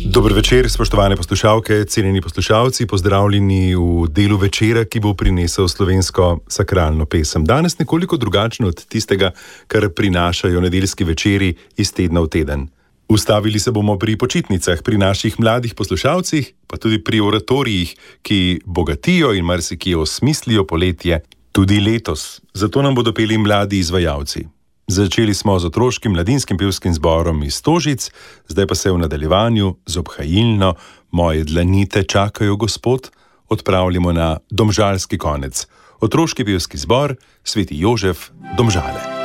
Dober večer, spoštovane poslušalke, cenjeni poslušalci, pozdravljeni v delu večera, ki bo prinesel slovensko sakralno pesem. Danes nekoliko drugačno od tistega, kar prinašajo nedeljski večeri iz tedna v teden. Ustavili se bomo pri počitnicah, pri naših mladih poslušalcih, pa tudi pri oratorijih, ki bogatijo in marsikje osmislijo poletje tudi letos. Zato nam bodo peli mladi izvajalci. Začeli smo z otroškim mladinskim pevskim zborom iz Stožic, zdaj pa se v nadaljevanju z obhajilno Moje dlani te čakajo, Gospod, odpravljamo na domžalski konec. Otroški pevski zbor Sveti Jožef, Domžale.